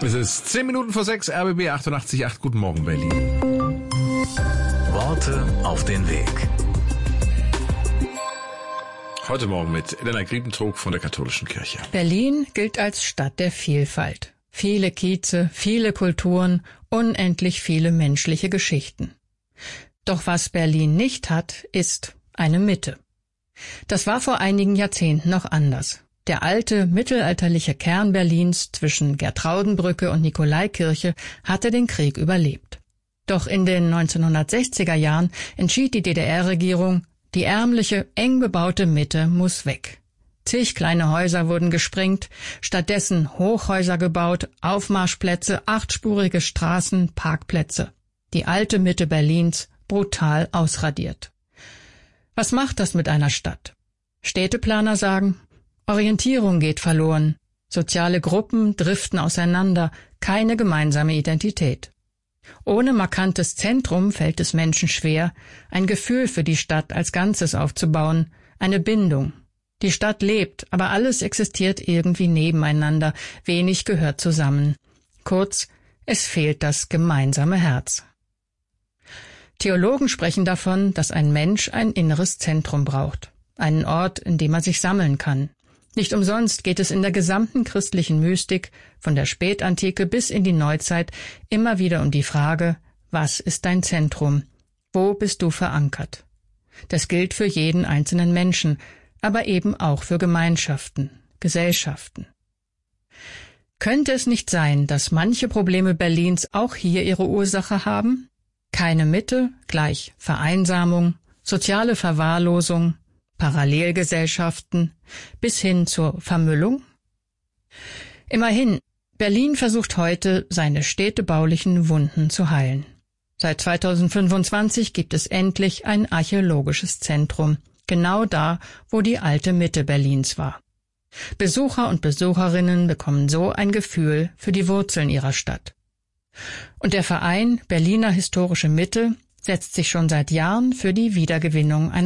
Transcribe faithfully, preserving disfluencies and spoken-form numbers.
Es ist zehn Minuten vor sechs, R B B achtundachtzig Komma acht. Guten Morgen, Berlin. Worte auf den Weg. Heute Morgen mit Elena Griebentrog von der Katholischen Kirche. Berlin gilt als Stadt der Vielfalt. Viele Kieze, viele Kulturen, unendlich viele menschliche Geschichten. Doch was Berlin nicht hat, ist eine Mitte. Das war vor einigen Jahrzehnten noch anders. Der alte, mittelalterliche Kern Berlins zwischen Gertraudenbrücke und Nikolaikirche hatte den Krieg überlebt. Doch in den neunzehnhundertsechziger Jahren entschied die D D R-Regierung, die ärmliche, eng bebaute Mitte muss weg. Zig kleine Häuser wurden gesprengt, stattdessen Hochhäuser gebaut, Aufmarschplätze, achtspurige Straßen, Parkplätze. Die alte Mitte Berlins brutal ausradiert. Was macht das mit einer Stadt? Städteplaner sagen, Orientierung geht verloren, soziale Gruppen driften auseinander, keine gemeinsame Identität. Ohne markantes Zentrum fällt es Menschen schwer, ein Gefühl für die Stadt als Ganzes aufzubauen, eine Bindung. Die Stadt lebt, aber alles existiert irgendwie nebeneinander, wenig gehört zusammen. Kurz, es fehlt das gemeinsame Herz. Theologen sprechen davon, dass ein Mensch ein inneres Zentrum braucht, einen Ort, in dem er sich sammeln kann. Nicht umsonst geht es in der gesamten christlichen Mystik, von der Spätantike bis in die Neuzeit, immer wieder um die Frage, was ist dein Zentrum? Wo bist du verankert? Das gilt für jeden einzelnen Menschen, aber eben auch für Gemeinschaften, Gesellschaften. Könnte es nicht sein, dass manche Probleme Berlins auch hier ihre Ursache haben? Keine Mitte gleich Vereinsamung, soziale Verwahrlosung, Parallelgesellschaften bis hin zur Vermüllung? Immerhin, Berlin versucht heute, seine städtebaulichen Wunden zu heilen. Seit zweitausendfünfundzwanzig gibt es endlich ein archäologisches Zentrum, genau da, wo die alte Mitte Berlins war. Besucher und Besucherinnen bekommen so ein Gefühl für die Wurzeln ihrer Stadt. Und der Verein Berliner Historische Mitte setzt sich schon seit Jahren für die Wiedergewinnung einer